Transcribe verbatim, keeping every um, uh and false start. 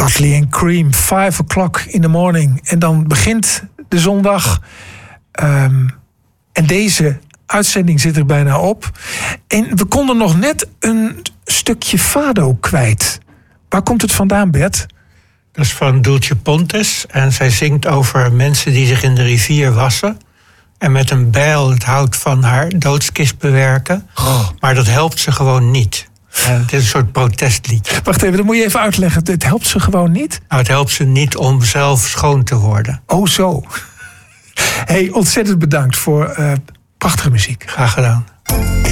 Motley and Cream, five o'clock in the morning. En dan begint de zondag. Um, en deze uitzending zit er bijna op. En we konden nog net een stukje fado kwijt. Waar komt het vandaan, Bert? Dat is van Dulce Pontes. En zij zingt over mensen die zich in de rivier wassen. En met een bijl het hout van haar doodskist bewerken. Oh. Maar dat helpt ze gewoon niet. Uh, het is een soort protestlied. Wacht even, dat moet je even uitleggen. Het helpt ze gewoon niet? Nou, het helpt ze niet om zelf schoon te worden. Oh, zo. Hey, ontzettend bedankt voor uh, prachtige muziek. Graag gedaan.